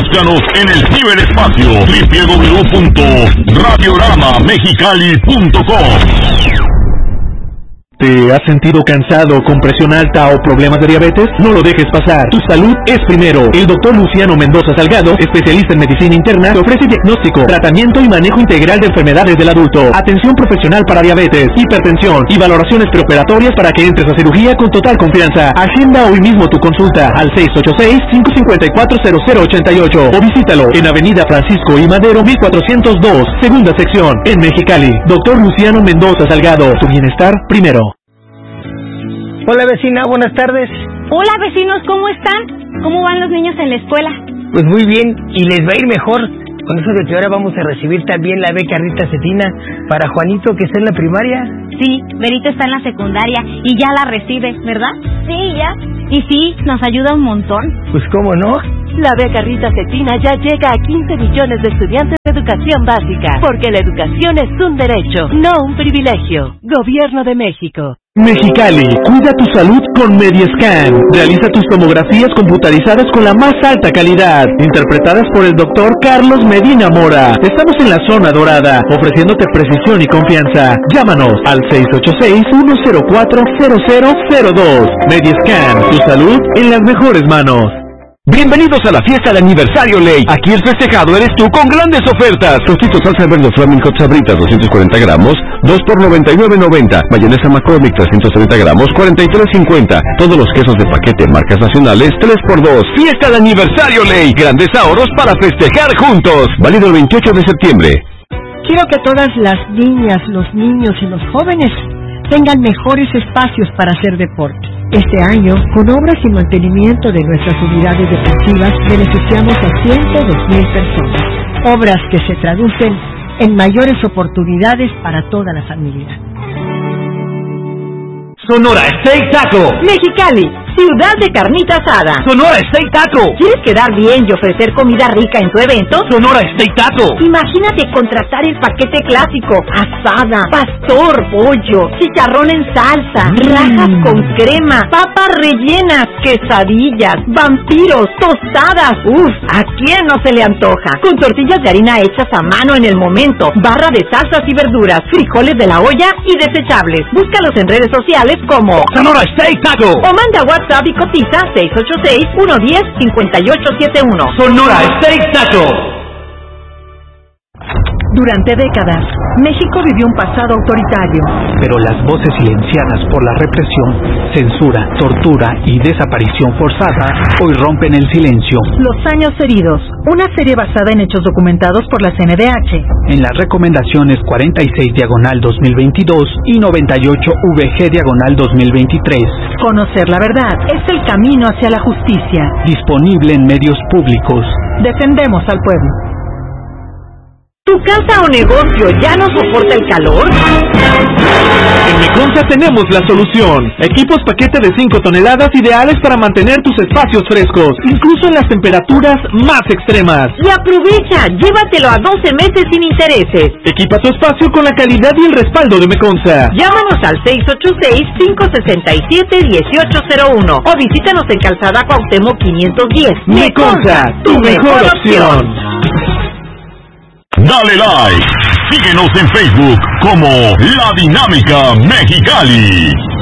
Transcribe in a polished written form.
Búscanos en el ciberespacio www.radioramamexicali.com. ¿Te has sentido cansado, con presión alta o problemas de diabetes? No lo dejes pasar. Tu salud es primero. El Dr. Luciano Mendoza Salgado, especialista en medicina interna, te ofrece diagnóstico, tratamiento y manejo integral de enfermedades del adulto, atención profesional para diabetes, hipertensión y valoraciones preoperatorias para que entres a cirugía con total confianza. Agenda hoy mismo tu consulta al 686-554-0088 o visítalo en Avenida Francisco I. Madero 1402, segunda sección, en Mexicali. Dr. Luciano Mendoza Salgado, tu bienestar primero. Hola vecina, buenas tardes. Hola vecinos, ¿cómo están? ¿Cómo van los niños en la escuela? Pues muy bien, y les va a ir mejor. Con eso de que ahora vamos a recibir también la beca Rita Cetina para Juanito, que está en la primaria. Sí, Berito está en la secundaria y ya la recibe, ¿verdad? Sí, ya. Y sí, nos ayuda un montón. Pues cómo no. La beca Rita Cetina ya llega a 15 millones de estudiantes de educación básica, porque la educación es un derecho, no un privilegio. Gobierno de México. Mexicali, cuida tu salud con Mediascan. Realiza tus tomografías computarizadas con la más alta calidad, interpretadas por el doctor Carlos Medina Mora. Estamos en la zona dorada, ofreciéndote precisión y confianza. Llámanos al 686-104-0002. Mediascan, tu salud en las mejores manos. Bienvenidos a la fiesta de aniversario Ley. Aquí el festejado eres tú con grandes ofertas. Tostitos salsa verde Flaming Hot Sabritas 240 gramos, 2 por $99.90. Mayonesa McCormick 330 gramos, 43.50. Todos los quesos de paquete marcas nacionales, 3 por 2. Fiesta de aniversario Ley. Grandes ahorros para festejar juntos. Válido el 28 de septiembre. Quiero que todas las niñas, los niños y los jóvenes tengan mejores espacios para hacer deporte. Este año, con obras y mantenimiento de nuestras unidades deportivas, beneficiamos a 102,000 personas. Obras que se traducen en mayores oportunidades para toda la familia. Sonora Steak Taco. Mexicali, ciudad de carnita asada. Sonora Steak Taco. ¿Quieres quedar bien y ofrecer comida rica en tu evento? Sonora Steak Taco. Imagínate contratar el paquete clásico: asada, pastor, pollo, chicharrón en salsa, rajas con crema, papas rellenas, quesadillas, vampiros, tostadas. Uf, ¿a quién no se le antoja? Con tortillas de harina hechas a mano en el momento, barra de salsas y verduras, frijoles de la olla y desechables. Búscalos en redes sociales como Sonora Steak Taco. O manda WhatsApp y cotiza 686-110-5871. Sonora Steak Taco. Durante décadas, México vivió un pasado autoritario. Pero las voces silenciadas por la represión, censura, tortura y desaparición forzada hoy rompen el silencio. Los años heridos, una serie basada en hechos documentados por la CNDH. En las recomendaciones 46/2022 y 98/VG/2023. Conocer la verdad es el camino hacia la justicia. Disponible en medios públicos. Defendemos al pueblo. ¿Tu casa o negocio ya no soporta el calor? En Meconza tenemos la solución. Equipos paquete de 5 toneladas ideales para mantener tus espacios frescos, incluso en las temperaturas más extremas. Y aprovecha, llévatelo a 12 meses sin intereses. Equipa tu espacio con la calidad y el respaldo de Meconza. Llámanos al 686-567-1801 o visítanos en Calzada Cuauhtémoc 510. Meconza, tu mejor opción. Dale like. Síguenos en Facebook como La Dinámica Mexicali.